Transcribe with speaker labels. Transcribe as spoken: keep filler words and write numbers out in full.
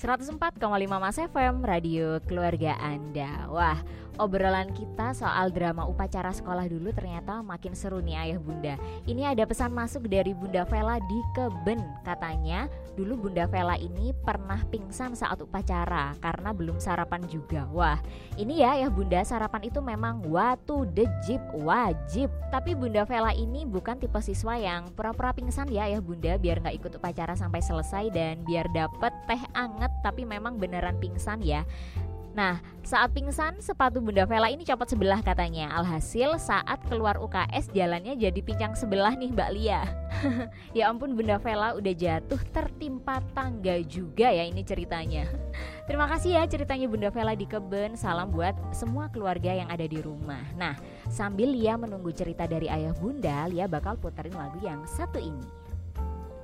Speaker 1: seratus empat koma lima Mas F M, radio keluarga Anda. Wah, obrolan kita soal drama upacara sekolah dulu ternyata makin seru nih ayah bunda. Ini ada pesan masuk dari Bunda Vela di Keben. Katanya dulu Bunda Vela ini pernah pingsan saat upacara karena belum sarapan juga. Wah, ini ya ayah bunda, sarapan itu memang watu dejib wajib. Tapi Bunda Vela ini bukan tipe siswa yang pura-pura pingsan ya ayah bunda, biar gak ikut upacara sampai selesai dan biar dapet teh anget, tapi memang beneran pingsan ya. Nah, saat pingsan sepatu Bunda Vela ini copot sebelah katanya. Alhasil saat keluar U K S jalannya jadi pincang sebelah nih Mbak Lia. Ya ampun, Bunda Vela udah jatuh tertimpa tangga juga ya ini ceritanya. Terima kasih ya ceritanya Bunda Vela di Keben. Salam buat semua keluarga yang ada di rumah. Nah, sambil Lia menunggu cerita dari ayah bunda, Lia bakal puterin lagu yang satu ini.